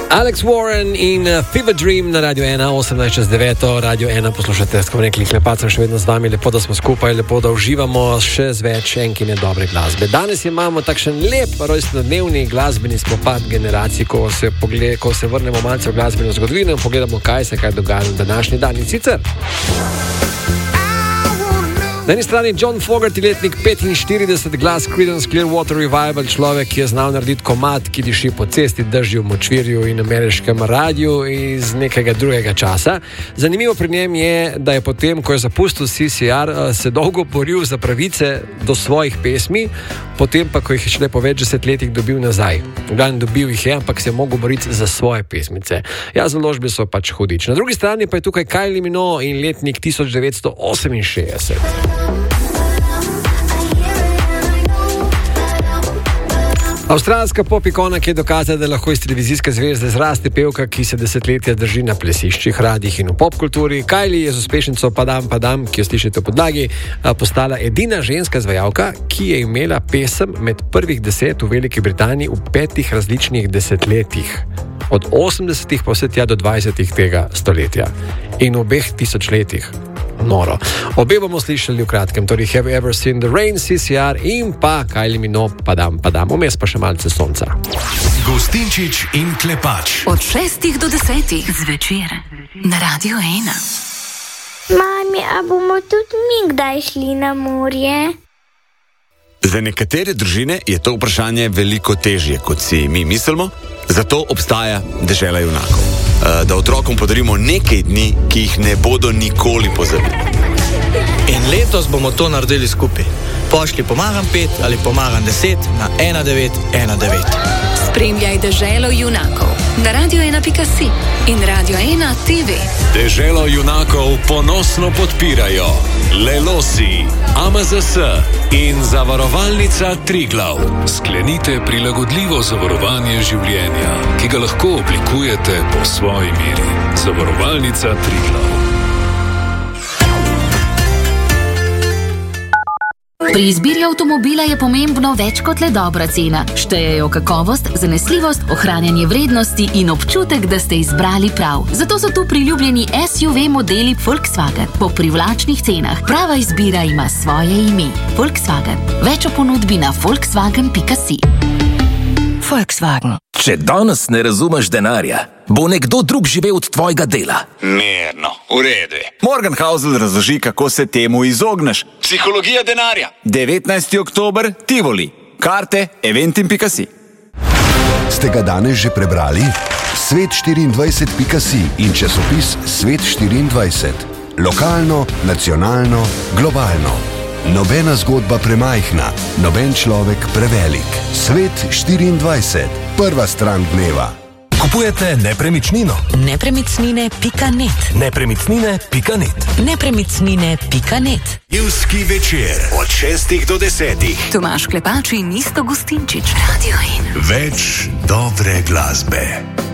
Alex Warren in Fever Dream na Radio 1, 18:09, Radio 1 poslušate, tako rekli, Klepacem še vedno z vami, lepo, da smo skupaj, lepo, da uživamo še z več enkine dobre glasbe. Danes imamo takšen lep rojstnodnevni glasbeni spopad generacij, ko se vrnemo malce v glasbeno zgodovino in pogledamo, kaj se dogaja na današnji dan. In sicer na eni strani John Fogerty, letnik 45, glas Creedence Clearwater Revival, človek, ki je znal narediti komad, ki diši po cesti, dežju, močvirju in ameriškem radiju iz nekega drugega časa. Zanimivo pri njem je, da je potem, ko je zapustil CCR, se dolgo boril za pravice do svojih pesmi, potem pa, ko jih je šele po več desetletjih dobil nazaj. Glavno dobil jih je, ampak se je mogel boriti za svoje pesmice. Ja, založbe so pač hudič. Na drugi strani pa je tukaj Kylie Minogue in letnik 1968. Avstralska pop-ikona, ki je dokazala, da lahko iz televizijske zvezde zraste pevka, ki se desetletja drži na plesiščih, radijih in v popkulturi. Kylie je z uspešnico Padam Padam, ki jo slišite v podlagi, postala edina ženska izvajalka, ki je imela pesem med prvih 10 v Veliki Britaniji v 5 različnih desetletjih. Od 80-ih pa vse tja do 20-ih tega stoletja. In v obeh tisočletjih. Noro. Obe bomo slišali v kratkem, torej Have You Ever Seen the Rain, CCR in pa Kylie Minogue, Padam Padam, vmes pa še malce sonca. Gostinčič in Klepač. Od 6 do 10 zvečer na Radio 1. Mami, a bomo tudi mi kdaj šli na morje? Za nekatere družine je to vprašanje veliko težje, kot si mi mislimo, zato obstaja dežela junakov. Da otrokom podarimo nekaj dni, ki jih ne bodo nikoli pozabili. In letos bomo to naredili skupaj. Pošlji pomagam 5 ali pomagam 10 na 1919. Spremljaj deželo junakov na radio1.si in Radio 1 TV. Deželo junakov ponosno podpirajo Lelosi, AMZS in Zavarovalnica Triglav. Sklenite prilagodljivo zavarovanje življenja, ki ga lahko oblikujete po svoji meri. Zavarovalnica Triglav. Pri izbiri avtomobila je pomembno več kot le dobra cena. Štejejo kakovost, zanesljivost, ohranjanje vrednosti in občutek, da ste izbrali prav. Zato so tu priljubljeni SUV modeli Volkswagen po privlačnih cenah. Prava izbira ima svoje ime. Volkswagen. Več o ponudbi na volkswagen.si. Volkswagen. Če danes ne razumeš denarja, bo nekdo drug živel od tvojega dela. Mirno, v redu. Morgenhausel razloži, kako se temu izogneš. Psihologija denarja. 19. oktober, Tivoli. Karte eventim.si. Ste ga danes že prebrali? Svet24.si in časopis Svet24. Lokalno, nacionalno, globalno. Nobena zgodba premajhna, noben človek prevelik. Svet24. Prva stran dneva. Kupujete nepremičnino? Nepremičnine.net. Nepremičnine.net. Nepremičnine.net. Juski večer od 6 do 10. Tomaž Klepač in Isto Gostinčič. Radio 1. Več dobre glasbe.